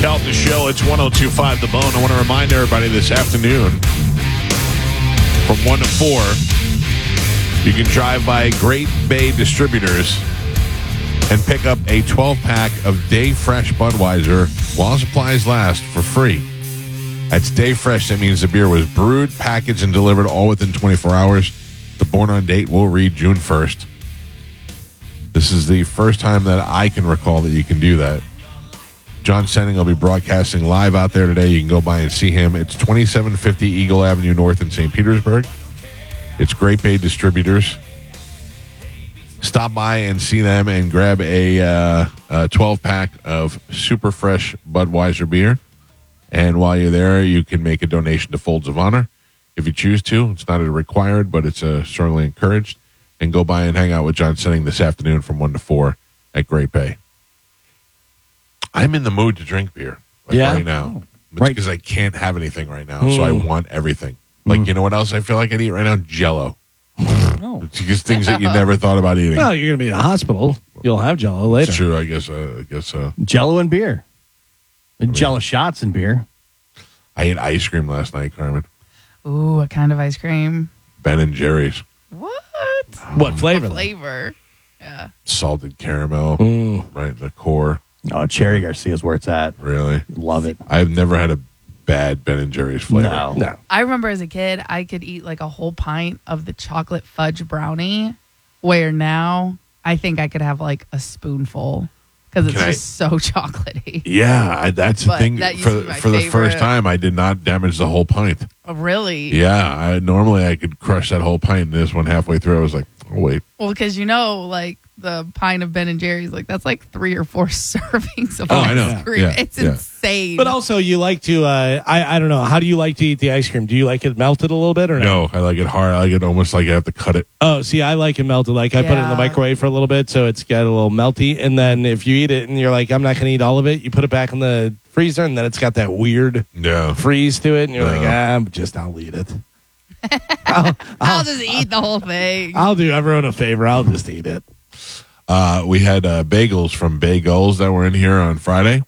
Calton Show. It's 102.5 The Bone. I want to remind everybody this afternoon from 1 to 4, you can drive by Great Bay Distributors and pick up a 12-pack of Day Fresh Budweiser while supplies last for free. That's Day Fresh. That means the beer was brewed, packaged, and delivered all within 24 hours. The born on date will read June 1st. This is the first time that I can recall that you can do that. John Senning will be broadcasting live out there today. You can go by and see him. It's 2750 Eagle Avenue North in St. Petersburg. It's Great Bay Distributors. Stop by and see them and grab a 12-pack of super fresh Budweiser beer. And while you're there, you can make a donation to Folds of Honor if you choose to. It's not required, but it's strongly encouraged. And go by and hang out with John Senning this afternoon from 1 to 4 at Great Bay. I'm in the mood to drink beer right now. It's because I can't have anything right now, so I want everything. Like, you know what else I feel like I need right now? Jell-O. It's just things that you never thought about eating. Well, you're going to be in the hospital. You'll have Jell-O later. It's true, I guess so. Jell-O and beer. Jell-O shots and beer. I ate ice cream last night, Carmen. Ooh, what kind of ice cream? Ben & Jerry's. What? What flavor? Flavor. Yeah. Salted caramel, right in the core. Oh, Cherry Garcia's where it's at. Really? Love it. I've never had a bad Ben & Jerry's flavor. No. I remember as a kid, I could eat like a whole pint of the chocolate fudge brownie, where now I think I could have like a spoonful because it's just so chocolatey. Yeah, that's the thing. That used For to be my the first favorite. time, I did not damage the whole pint. Oh, really? Yeah, normally I could crush that whole pint. And this one halfway through, I was like, oh, wait. Well, because like the pint of Ben & Jerry's, like that's like 3 or 4 servings of I know. ice cream. Yeah, It's insane. But also, you like to, I don't know, how do you like to eat the ice cream? Do you like it melted a little bit or No, I like it hard. I like it almost like I have to cut it. Oh, see, I like it melted. Like, I put it in the microwave for a little bit, so it's got a little melty. And then if you eat it and you're like, I'm not going to eat all of it, you put it back in the freezer, and then it's got that weird freeze to it. And you're like, I'll eat it. I'll just eat the whole thing. I'll do everyone a favor. I'll just eat it. We had bagels from Bagels that were in here on Friday.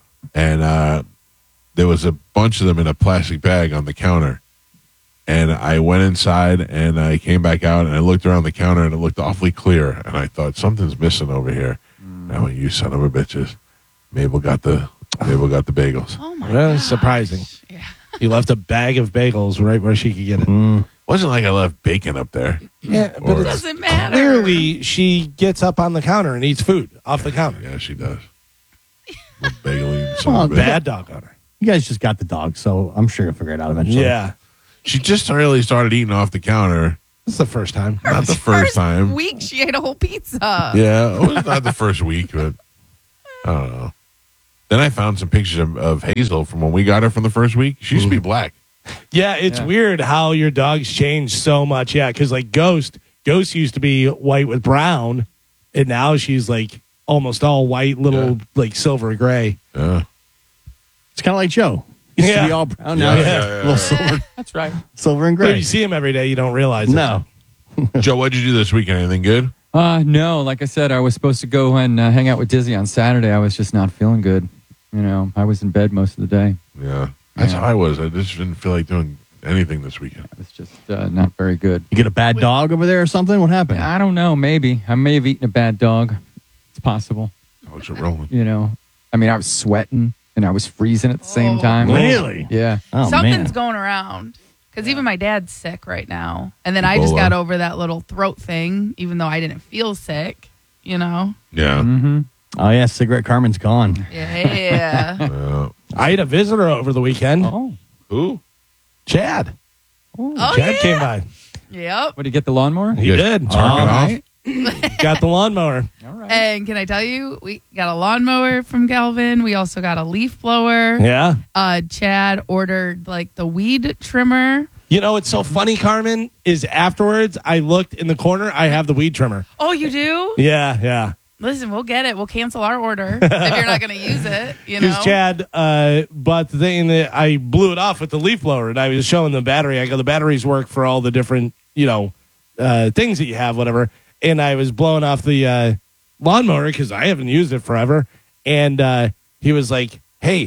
And there was a bunch of them in a plastic bag on the counter. And I went inside and I came back out and I looked around the counter and it looked awfully clear. And I thought, something's missing over here. And I went, you son of a bitches. Mabel got the bagels. Oh, my Well, gosh. surprising. Yeah. You left a bag of bagels right where she could get it. Wasn't like I left bacon up there. Yeah, It but doesn't matter. clearly she gets up on the counter and eats food off the counter. Yeah, she does. The bagel eating son of a bitch. Bad dog on her. You guys just got the dog, so I'm sure you'll figure it out eventually. Yeah. She just really started eating off the counter. This is the first time. Not the first time. Week she ate a whole pizza. Yeah, it was not the first week, but I don't know. Then I found some pictures of Hazel from when we got her from the first week. She used to be black. Yeah, it's weird how your dogs change so much. Yeah, because like Ghost used to be white with brown, and now she's like almost all white, little like silver gray. Yeah. It's kind of like Joe. Used to be all brown, now he's a little silver. That's right. Silver and But if gray. you see him every day, you don't realize No. Joe, what'd you do this weekend? Anything good? No, like I said, I was supposed to go and hang out with Dizzy on Saturday. I was just not feeling good. You know, I was in bed most of the day. Yeah. That's how I was. I just didn't feel like doing anything this weekend. It was just not very good. You get a bad dog over there or something? What happened? I don't know. Maybe. I may have eaten a bad dog. It's possible. How's it rolling? You know, I mean, I was sweating and I was freezing at the same time. Really? Yeah. Oh, Something's man. going around. Because even my dad's sick right now. And then I just got over that little throat thing, even though I didn't feel sick, you know? Yeah. Mm-hmm. Oh, yeah, Cigarette Carmen's gone. Yeah. I had a visitor over the weekend. Oh. Who? Chad. Oh, Chad yeah. came by. Yep. What, did you get the lawnmower? He did. Turn it off? Got the lawnmower. All right. And can I tell you, we got a lawnmower from Galvin. We also got a leaf blower. Yeah. Chad ordered like the weed trimmer. You know, what's so funny, Carmen, is afterwards I looked in the corner. I have the weed trimmer. Oh, you do? Yeah. Listen, we'll get it. We'll cancel our order if you're not going to use it. You know, Because Chad bought the thing that I blew it off with the leaf blower, and I was showing the battery. I go, the batteries work for all the different, things that you have, whatever. And I was blowing off the lawnmower because I haven't used it forever. And he was like, "Hey,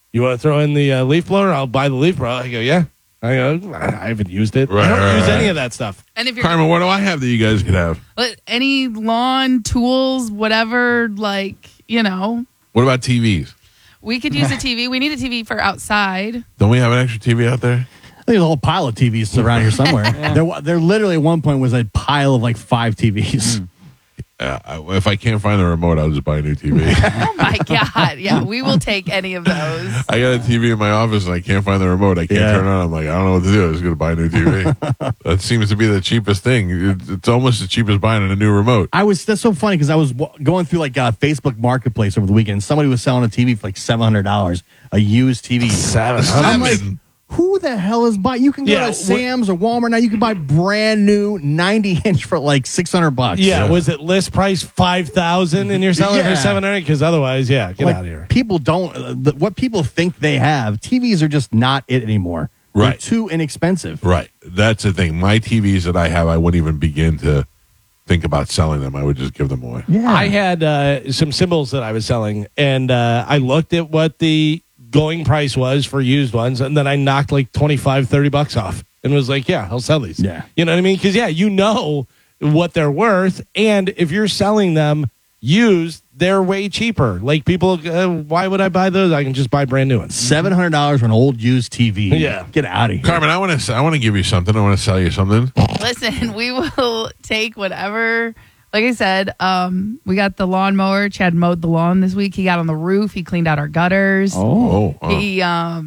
You want to throw in the leaf blower? I'll buy the leaf blower. I go, yeah. I haven't used it. Right, I don't use any of that stuff. And if you're Carmen, what do I have that you guys could have? any lawn tools, whatever, like, you know. What about TVs? We could use a TV. We need a TV for outside. Don't we have an extra TV out there? I think there's a whole pile of TVs around here somewhere. There literally at one point was a pile of like 5 TVs. If I can't find the remote, I'll just buy a new TV. Oh, my God. Yeah, we will take any of those. I got a TV in my office and I can't find the remote. I can't turn it on. I'm like, I don't know what to do. I'm just going to buy a new TV. That seems to be the cheapest thing. It's almost as cheap as buying a new remote. That's so funny because I was going through like Facebook Marketplace over the weekend. Somebody was selling a TV for like $700, a used TV. $700. I'm like, who the hell is buying? You can go to Sam's or Walmart now. You can buy brand new 90-inch for like $600. Yeah, was it list price $5,000 and you're selling it for $700? Because otherwise, get out of here. People don't. What people think they have, TVs are just not it anymore. Right, they're too inexpensive. Right, that's the thing. My TVs that I have, I wouldn't even begin to think about selling them. I would just give them away. Yeah, I had some symbols that I was selling, and I looked at what the going price was for used ones, and then I knocked like $25-$30 off and was like, I'll sell these. Yeah, you know what I mean? Because you know what they're worth, and if you're selling them used, they're way cheaper. Like people, why would I buy those? I can just buy brand new ones. $700 for an old used TV. Yeah, get out of here, Carmen. I want to give you something. I want to sell you something. Listen, we will take whatever. Like I said, we got the lawnmower. Chad mowed the lawn this week. He got on the roof. He cleaned out our gutters. He,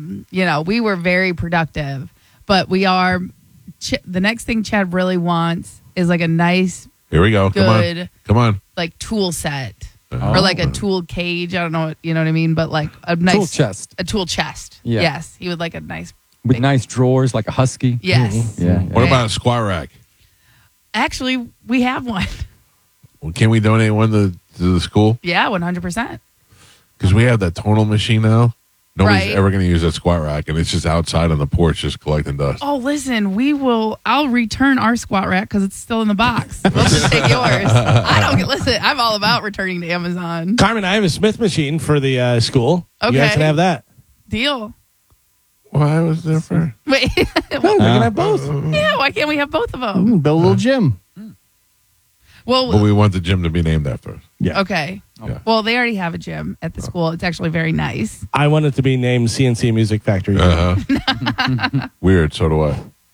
we were very productive. But we are. The next thing Chad really wants is like a nice. Here we go. Good, Come on. Like tool set or like a tool cage. I don't know what you know what I mean, but like a nice tool chest. A tool chest. Yeah. Yes, he would like a nice with nice drawers, like a husky. Yes. Mm-hmm. Yeah. What about a squat rack? Actually, we have one. Well, can we donate one to the school? Yeah, 100%. Because we have that tonal machine now. Nobody's Right. ever going to use that squat rack, and it's just outside on the porch just collecting dust. Oh, listen, I'll return our squat rack because it's still in the box. We'll just take yours. I'm all about returning to Amazon. Carmen, I have a Smith machine for the school. Okay. You guys can have that. Deal. Why was there for? Wait. We can have both. Yeah, why can't we have both of them? Build a little gym. Well, But we want the gym to be named after us. Yeah. okay. Yeah. Well, they already have a gym at the school. It's actually very nice. I want it to be named CNC Music Factory. Weird. So do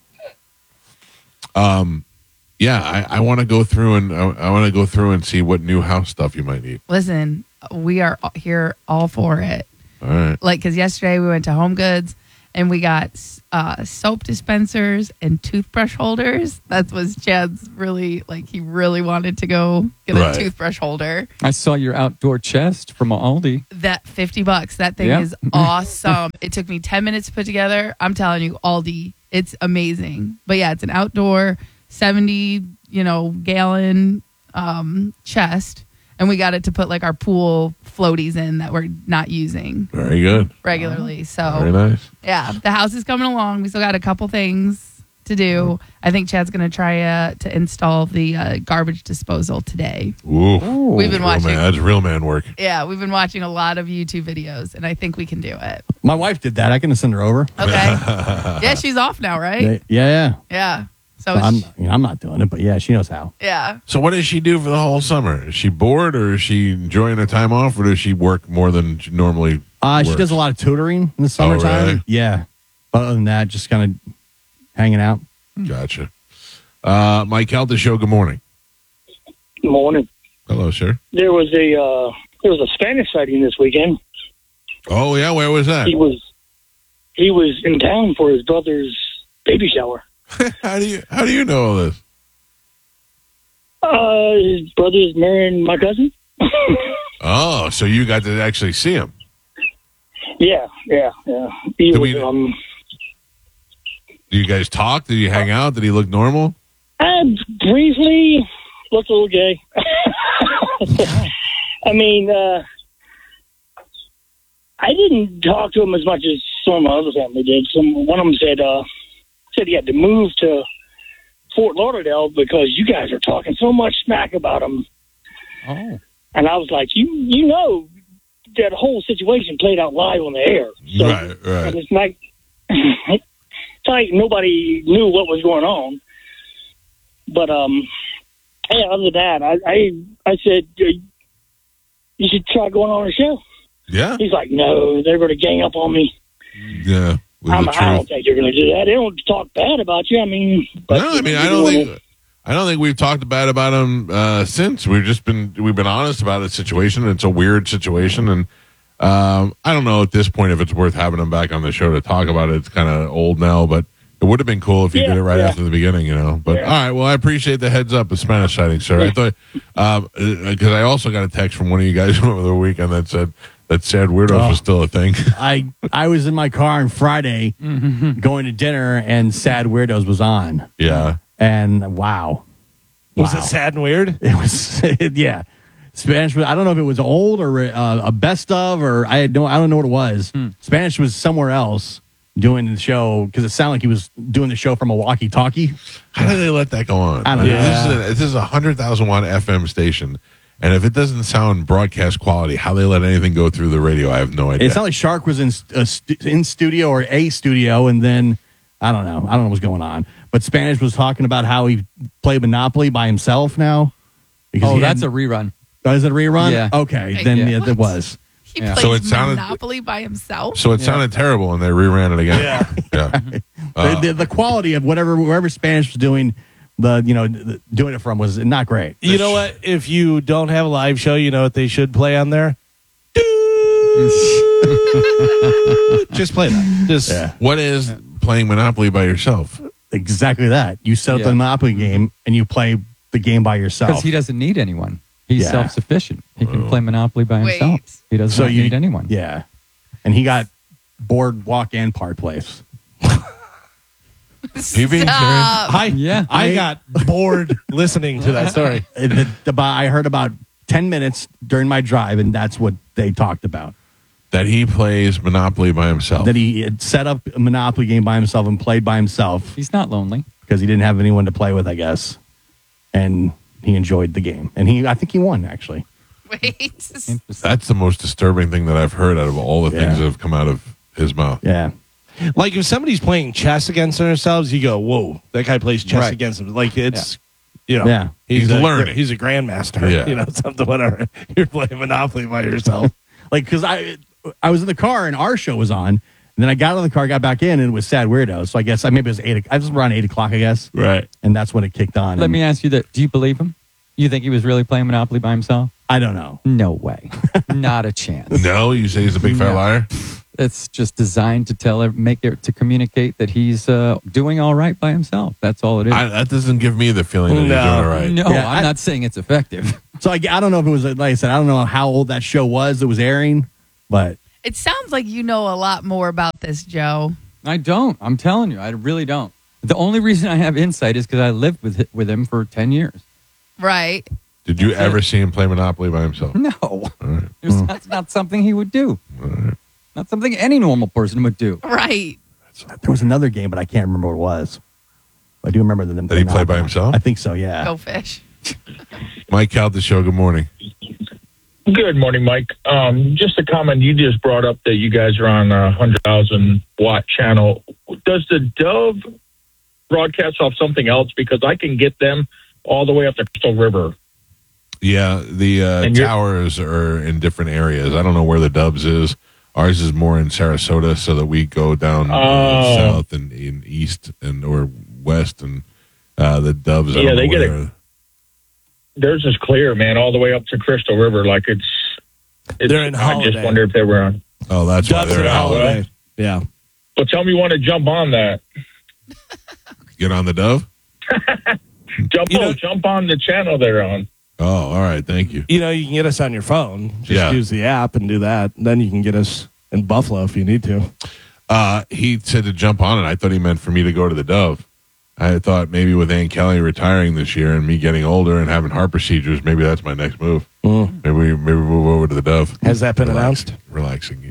I. I want to go through and see what new house stuff you might need. Listen, we are here all for it. All right. Like, because yesterday we went to Home Goods and we got soap dispensers and toothbrush holders. That was Chad's really, he really wanted to go get a toothbrush holder. I saw your outdoor chest from Aldi. That $50. That thing is awesome. It took me 10 minutes to put together. I'm telling you, Aldi, it's amazing. But yeah, it's an outdoor 70, gallon chest. And we got it to put our pool floaties in that we're not using Very good. regularly. So Very nice. yeah, the house is coming along. We still got a couple things to do. I think Chad's going to try to install the garbage disposal today. Ooh. We've been watching. That's real man work. Yeah, we've been watching a lot of YouTube videos, and I think we can do it. My wife did that. I can send her over. Okay. Yeah, she's off now, right? Yeah. Yeah. So I'm not doing it, but yeah, she knows how. yeah. So what does she do for the whole summer? Is she bored, or is she enjoying her time off, or does she work more than she normally She works? does a lot of tutoring in the summertime. really? Yeah. But other than that, just kind of hanging out. Gotcha. Mike Calta Show, good morning. Good morning. Hello, sir. There was a Spanish sighting this weekend. Oh, yeah? Where was that? He was in town for his brother's baby shower. How do you know all this? His brother's marrying my cousin. Oh, so you got to actually see him. Yeah. He Do was, you guys talk? Did you hang out? Did he look normal? I briefly looked a little gay. I mean, I didn't talk to him as much as some of my other family did. One of them said he had to move to Fort Lauderdale because you guys are talking so much smack about him. Oh. And I was like, you know, that whole situation played out live on the air. So, right. And it's like nobody knew what was going on. But yeah, other than that, I said you should try going on a show. Yeah. He's like, no, they're going to gang up on me. Yeah. I don't think they're going to do that. They don't talk bad about you. I mean, I don't think we've talked bad about him since. We've been honest about the situation. It's a weird situation, and I don't know at this point if it's worth having him back on the show to talk about it. It's kind of old now, but it would have been cool if he did it right after the beginning, But all right, well, I appreciate the heads up, the Spanish sighting, sir. I thought because I also got a text from one of you guys over the weekend that said that Sad Weirdos was still a thing. I was in my car on Friday going to dinner, and Sad Weirdos was on. Yeah. And wow. Was it sad and weird? It was, yeah. Spanish was, I don't know if it was old or a best of, or I don't know what it was. Spanish was somewhere else doing the show because it sounded like he was doing the show from a walkie-talkie. How did they let that go on? I don't know. This is a 100,000 watt FM station. And if it doesn't sound broadcast quality, how they let anything go through the radio, I have no idea. It sounded like Shark was in studio or a studio, and then I don't know what's going on. But Spanish was talking about how he played Monopoly by himself now. Because that's a rerun. Oh, is it a rerun? Yeah. Okay, then it was. He plays Monopoly by himself. So it sounded terrible, and they reran it again. Yeah. The quality of wherever Spanish was doing doing it from was not great. You know what? If you don't have a live show, you know what they should play on there? Just play that. What is playing Monopoly by yourself? Exactly that. You set up the Monopoly game and you play the game by yourself. Because he doesn't need anyone. He's self-sufficient. He can play Monopoly by himself. He doesn't need anyone. Yeah. And he got Boardwalk and Park Place. You being serious? I got bored listening to that story. I heard about 10 minutes during my drive, and that's what they talked about. That he plays Monopoly by himself. That he had set up a Monopoly game by himself and played by himself. He's not lonely. Because he didn't have anyone to play with, I guess. And he enjoyed the game. And I think he won, actually. Wait. That's the most disturbing thing that I've heard out of all the things that have come out of his mouth. Yeah. Like if somebody's playing chess against themselves, you go, whoa, that guy plays chess against him. Like it's, he's learning. He's a grandmaster. Yeah. Something, whatever. You're playing Monopoly by yourself. Like, because I was in the car and our show was on, and then I got out of the car, got back in, and it was Sad Weirdos. So I guess maybe it was 8. I was around 8 o'clock, I guess. Right. And that's when it kicked on. Let me ask you that. Do you believe him? You think he was really playing Monopoly by himself? I don't know. No way. Not a chance. No? You say he's a big fat liar? It's just designed to communicate that he's doing all right by himself. That's all it is. That doesn't give me the feeling that he's doing all right. No, I'm not saying it's effective. So I don't know if it was, like I said, I don't know how old that show was that was airing, but it sounds like you know a lot more about this, Joe. I don't. I'm telling you, I really don't. The only reason I have insight is because I lived with him for 10 years. Right. Did you ever see him play Monopoly by himself? No. That's not something he would do. Not something any normal person would do. Right. There was another game, but I can't remember what it was. I do remember them. Did he play by himself? I think so, yeah. Go Fish. Mike Cal, the show. Good morning. Good morning, Mike. Just a comment. You just brought up that you guys are on a 100,000 watt channel. Does the Dove broadcast off something else? Because I can get them all the way up to Crystal River. Yeah, the towers are in different areas. I don't know where the Doves is. Ours is more in Sarasota, so that we go down south and in east or west, and the Doves. Yeah, they get it. Theirs is clear, man, all the way up to Crystal River. Like it's they're in Holiday. I just wonder if they were on. Oh, that's why they're in Holiday. Yeah. Well, tell me you want to jump on that. Get on the Dove. Jump on the channel they're on. Oh, all right. Thank you. You can get us on your phone. Just use the app and do that. Then you can get us in Buffalo if you need to. He said to jump on it. I thought he meant for me to go to the Dove. I thought maybe with Ann Kelly retiring this year and me getting older and having heart procedures, maybe that's my next move. Maybe we move over to the Dove. Has that been announced? Relaxing.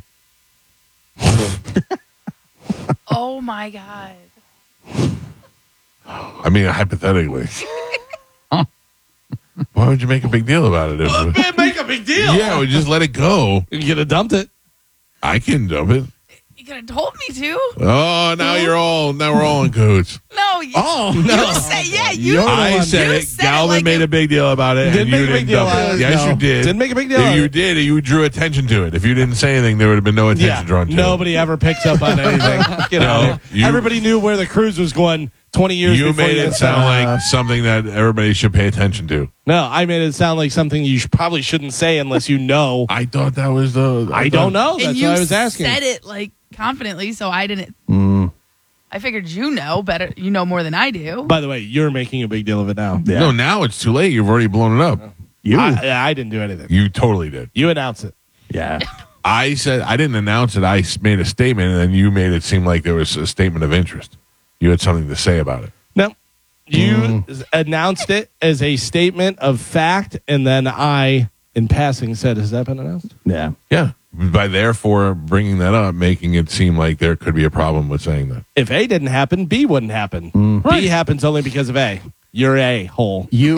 Oh, my God. I mean, hypothetically. Why would you make a big deal about it? Make a big deal. Yeah, we just let it go. You could have dumped it. I can dump it. You could have told me to. Oh, now we're all in cahoots. No. No. You said, I said it. Galvin made a big deal about it, and you didn't dump it. Yes, you did. Didn't make a big deal. You did. You drew attention to it. If you didn't say anything, there would have been no attention drawn to it. Nobody ever picks up on anything. Everybody knew where the cruise was going 20 years before. You made it sound like something that everybody should pay attention to. No, I made it sound like something you probably shouldn't say unless you know. I thought that was the... I don't know. That's what I was asking. You said it like confidently, so I didn't... I figured you know better. You know more than I do. By the way, you're making a big deal of it now. Yeah. No, now it's too late. You've already blown it up. I didn't do anything. You totally did. You announced it. Yeah. I said I didn't announce it. I made a statement, and then you made it seem like there was a statement of interest. You had something to say about it. No. You announced it as a statement of fact, and then I, in passing, said, has that been announced? Yeah. Yeah. By therefore bringing that up, making it seem like there could be a problem with saying that. If A didn't happen, B wouldn't happen. Right. B happens only because of A. You're a hole. You.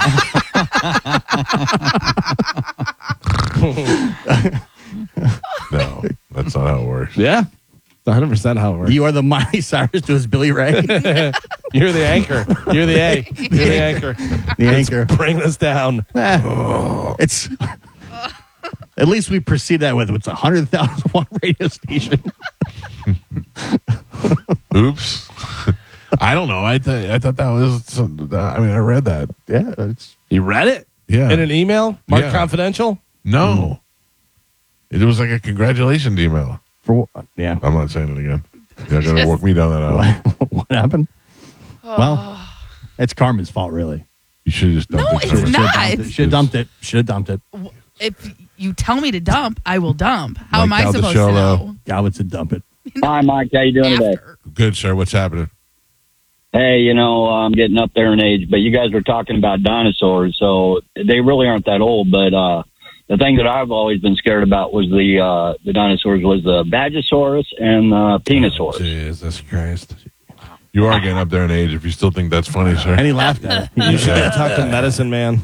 No, that's not how it works. Yeah. It's 100% how it works. You are the Miley Cyrus to his Billy Ray. You're the anchor. You're the A. You're the anchor. The anchor. Bring us down. It's... At least we proceed that with it's 100,000 radio station. Oops. I don't know. I thought that was. I read that. Yeah. You read it? Yeah. In an email? Marked Yeah. confidential? No. It was like a congratulations email. For what? Yeah. I'm not saying it again. You're going to walk me down that aisle. What happened? Well, it's Carmen's fault, really. You should have just dumped No, it. it's not. Should have dumped it. Should have dumped it. If you tell me to dump, I will dump. How am Mike I supposed Caldicello. to know? Galvin said dump it. Hi, Mike. How you doing today? Good, sir. What's happening? Hey, I'm getting up there in age, but you guys were talking about dinosaurs, so they really aren't that old. But the thing that I've always been scared about was the dinosaurs was the Badgosaurus and Penosaurus. Oh, Jesus Christ. You are getting up there in age if you still think that's funny, sir. And he laughed at it. You should have talked to Medicine Man.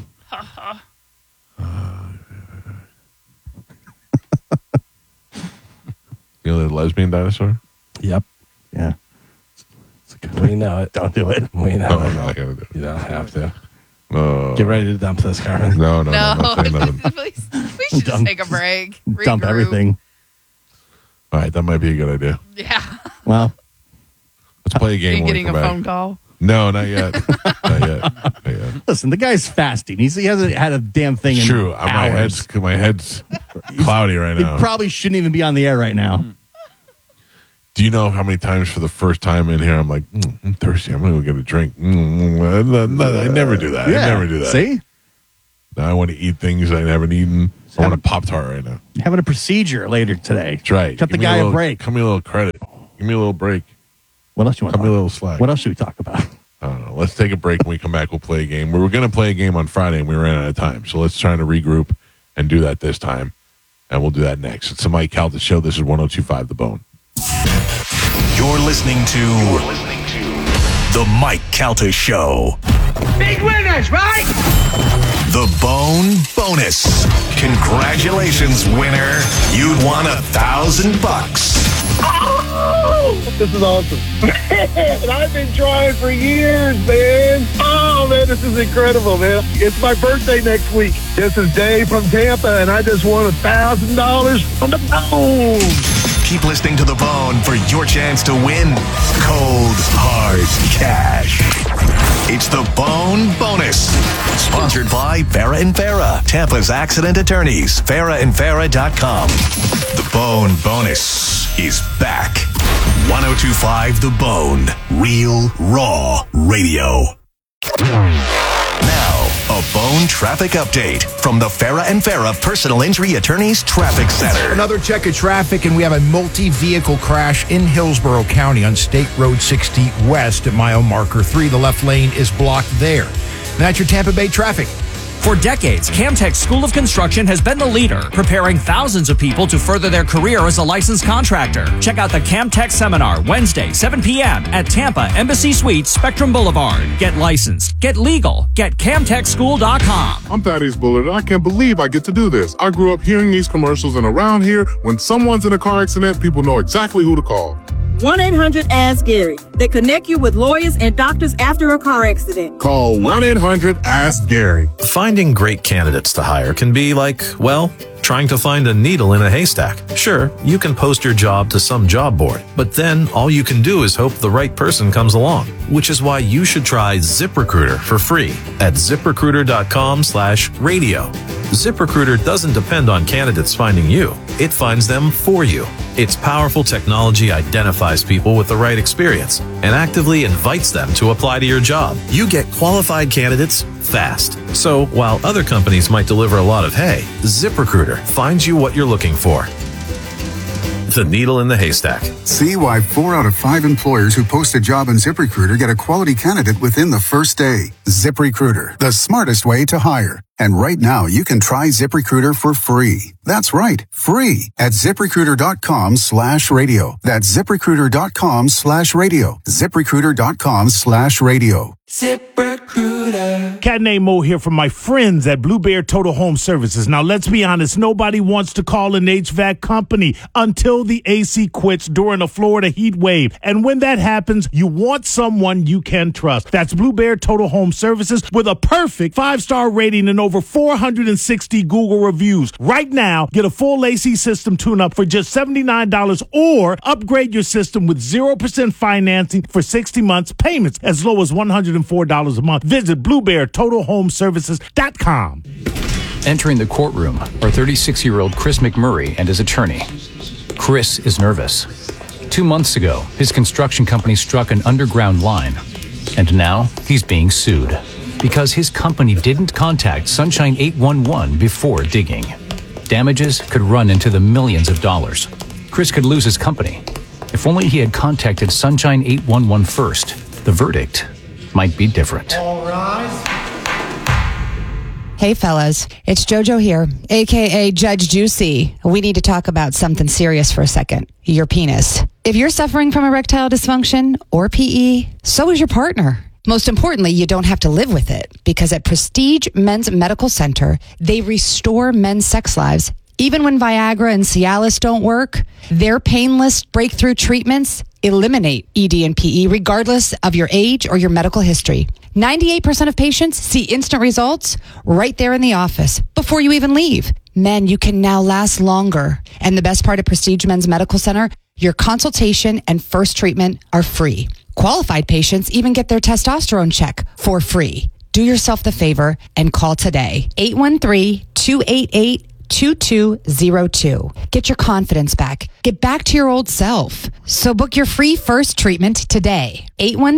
You know the lesbian dinosaur? Yep. Yeah. We know it. Don't do it. We know No, it. I'm not going to do it. You don't have to. No. Get ready to dump this, Carmen. No, I'm No, not saying nothing. please, we should just take a break. Dump regroup. everything. All right, that might be a good idea. Yeah. Well, Let's play a Are game you when we getting a come back. phone call? No, not yet. Not yet. Not yet. listen, the guy's fasting. He hasn't had a damn thing in True. hours. My head's cloudy right He now. probably shouldn't even be on the air right now. Do you know how many times for the first time in here I'm like, I'm thirsty. I'm going to go get a drink. I never do that. I never do that. See? Now I want to eat things I haven't eaten. I want a Pop-Tart right now. Having a procedure later today. That's right. Cut the Give me guy a little- break. Give me a little credit. Give me a little break. What else you want Cut to me a talk little slack. What else should we talk about? I don't know. Let's take a break. When we come back, we'll play a game. We were going to play a game on Friday, and we ran out of time. So let's try to regroup and do that this time. And we'll do that next. It's the Mike Calta Show. This is 102.5 The Bone. You're listening to The Mike Calta Show. Big winners, right? The Bone Bonus. Congratulations, winner. You'd won $1,000. This is awesome. And I've been trying for years, man. Oh, man, this is incredible, man. It's my birthday next week. This is Dave from Tampa, and I just won $1,000 on the Bone. Keep listening to The Bone for your chance to win cold, hard cash. It's The Bone Bonus. Sponsored by Farah and Farah, Tampa's accident attorneys. FarahandFarah.com. The Bone Bonus is back. 102.5 The Bone. Real, raw radio. Now, a Bone traffic update from the Farah and Farah Personal Injury Attorneys Traffic Center. Another check of traffic, and we have a multi-vehicle crash in Hillsborough County on State Road 60 West at mile marker 3. The left lane is blocked there. And that's your Tampa Bay traffic. For decades, Camtech School of Construction has been the leader, preparing thousands of people to further their career as a licensed contractor. Check out the Camtech Seminar Wednesday, 7 p.m. at Tampa Embassy Suites, Spectrum Boulevard. Get licensed, get legal, get CamTechSchool.com. I'm Thaddeus Bullard, and I can't believe I get to do this. I grew up hearing these commercials, and around here, when someone's in a car accident, people know exactly who to call. 1-800-ASK-GARY. They connect you with lawyers and doctors after a car accident. Call 1-800-ASK-GARY. Finding great candidates to hire can be like, well, trying to find a needle in a haystack. Sure, you can post your job to some job board, but then all you can do is hope the right person comes along, which is why you should try ZipRecruiter for free at ZipRecruiter.com/radio. ZipRecruiter doesn't depend on candidates finding you. It finds them for you. Its powerful technology identifies people with the right experience and actively invites them to apply to your job. You get qualified candidates fast. So while other companies might deliver a lot of hay, ZipRecruiter finds you what you're looking for. The needle in the haystack. See why 4 out of 5 employers who post a job on ZipRecruiter get a quality candidate within the first day. ZipRecruiter, the smartest way to hire. And right now, you can try ZipRecruiter for free. That's right, free at ZipRecruiter.com/radio. That's ZipRecruiter.com/radio. ZipRecruiter.com/radio. ZipRecruiter. Cat named Mo here from my friends at Blue Bear Total Home Services. Now, let's be honest, nobody wants to call an HVAC company until the AC quits during a Florida heat wave. And when that happens, you want someone you can trust. That's Blue Bear Total Home Services with a perfect 5-star rating and over 460 Google reviews. Right now, get a full AC system tune-up for just $79 or upgrade your system with 0% financing for 60 months, payments as low as $104 a month. Visit BlueBearTotalHomeServices.com. Entering the courtroom are 36-year-old Chris McMurray and his attorney. Chris is nervous. 2 months ago, his construction company struck an underground line, and now he's being sued because his company didn't contact Sunshine 811 before digging. Damages could run into the millions of dollars. Chris could lose his company. If only he had contacted Sunshine 811 first, the verdict might be different. All rise. Hey fellas, it's JoJo here, aka Judge Juicy. We need to talk about something serious for a second. Your penis. If you're suffering from erectile dysfunction or PE, so is your partner. Most importantly, you don't have to live with it because at Prestige Men's Medical Center, they restore men's sex lives. Even when Viagra and Cialis don't work, their painless breakthrough treatments eliminate ED and PE regardless of your age or your medical history. 98% of patients see instant results right there in the office before you even leave. Men, you can now last longer. And the best part of Prestige Men's Medical Center, your consultation and first treatment are free. Qualified patients even get their testosterone check for free. Do yourself the favor and call today. 813-288-2202. Get your confidence back. Get back to your old self. So book your free first treatment today.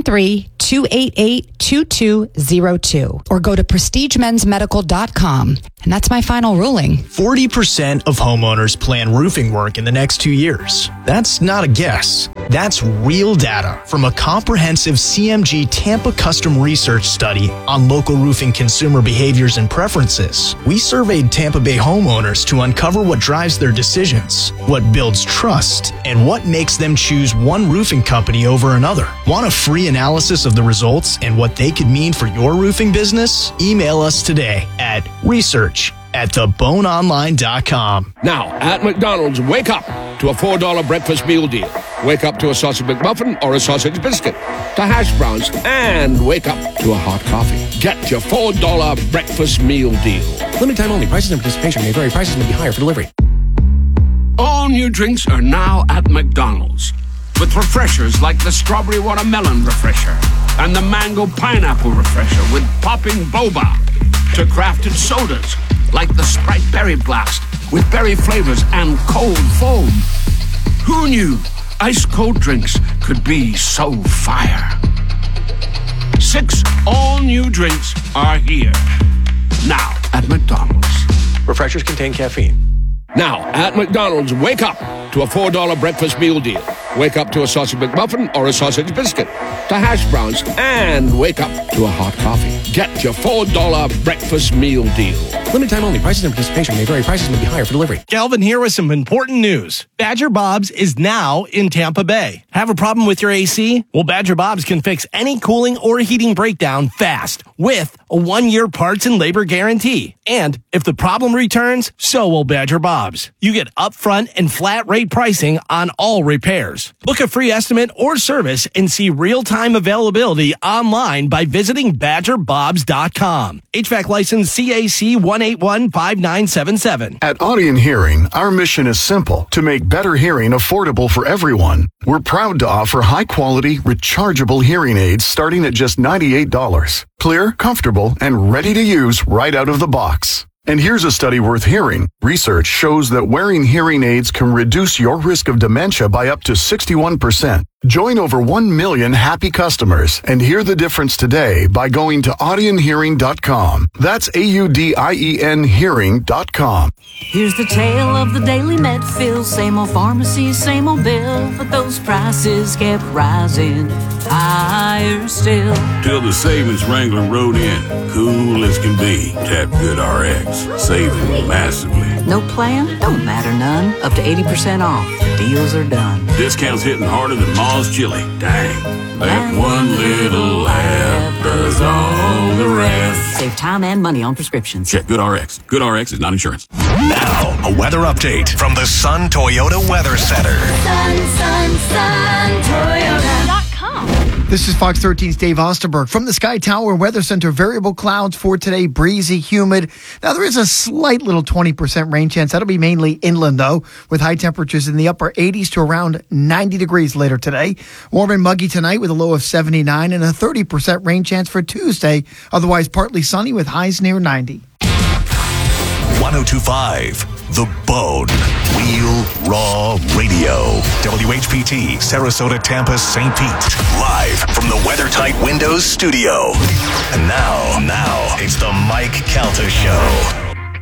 813-288-2202. Or go to prestigemensmedical.com. And that's my final ruling. 40% of homeowners plan roofing work in the next 2 years. That's not a guess. That's real data from a comprehensive CMG Tampa custom research study on local roofing consumer behaviors and preferences. We surveyed Tampa Bay homeowners to uncover what drives their decisions, what builds trust, and what makes them choose one roofing company over another. Want a free analysis of the results and what they could mean for your roofing business? Email us today at research@theboneonline.com. Now, at McDonald's, wake up to a $4 breakfast meal deal. Wake up to a sausage McMuffin or a sausage biscuit, to hash browns, and wake up to a hot coffee. Get your $4 breakfast meal deal. Limited time only. Prices and participation may vary. Prices may be higher for delivery. All new drinks are now at McDonald's, with refreshers like the strawberry watermelon refresher and the mango pineapple refresher with popping boba, to crafted sodas like the Sprite Berry Blast with berry flavors and cold foam. Who knew ice cold drinks could be so fire? 6 all-new drinks are here. Now at McDonald's. Refreshers contain caffeine. Now at McDonald's, wake up to a $4 breakfast meal deal. Wake up to a sausage McMuffin or a sausage biscuit, to hash browns, and wake up to a hot coffee. Get your $4 breakfast meal deal. Limited time only. Prices and participation may vary. Prices may be higher for delivery. Galvin here with some important news. Badger Bob's is now in Tampa Bay. Have a problem with your AC? Well, Badger Bob's can fix any cooling or heating breakdown fast with a 1-year parts and labor guarantee. And if the problem returns, so will Badger Bob's. You get upfront and flat rate pricing on all repairs. Book a free estimate or service and see real-time availability online by visiting BadgerBobs.com. HVAC license CAC 1815977. At Audien Hearing, our mission is simple: to make better hearing affordable for everyone. We're proud to offer high-quality, rechargeable hearing aids starting at just $98. Clear, comfortable, and ready to use right out of the box. And here's a study worth hearing. Research shows that wearing hearing aids can reduce your risk of dementia by up to 61%. Join over 1 million happy customers and hear the difference today by going to audienhearing.com. That's AUDIEN hearing.com. Here's the tale of the daily Medfield. Same old pharmacy, same old bill, but those prices kept rising higher still. Till the savings Wrangler rode in, cool as can be. Tap Good RX, saving massively. No plan? Don't matter none. Up to 80% off. Deals are done. Discounts hitting harder than Ma's chili. Dang. That one little app does all the rest. Save time and money on prescriptions. Check Good RX. Good RX is not insurance. Now, a weather update from the Sun Toyota Weather Center. Sun, Toyota.com. This is Fox 13's Dave Osterberg from the Sky Tower Weather Center. Variable clouds for today, breezy, humid. Now, there is a slight little 20% rain chance. That'll be mainly inland, though, with high temperatures in the upper 80s to around 90 degrees later today. Warm and muggy tonight with a low of 79 and a 30% rain chance for Tuesday. Otherwise, partly sunny with highs near 90. 102.5 The Bone. Real Raw Radio. WHPT, Sarasota, Tampa, St. Pete. Live from the WeatherTight Windows studio. And now, it's the Mike Calta Show.